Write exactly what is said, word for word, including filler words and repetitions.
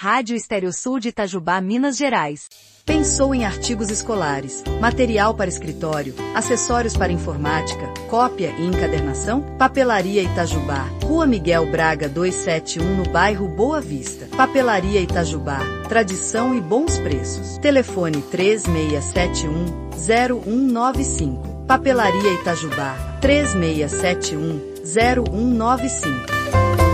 Rádio Estéreo-Sul de Itajubá, Minas Gerais. Pensou em artigos escolares, material para escritório, acessórios para informática, cópia e encadernação? Papelaria Itajubá, Rua Miguel Braga duzentos e setenta e um, no bairro Boa Vista. Papelaria Itajubá, tradição e bons preços. Telefone três seis sete um, zero um nove cinco. Papelaria Itajubá, três seis sete um, zero um nove cinco.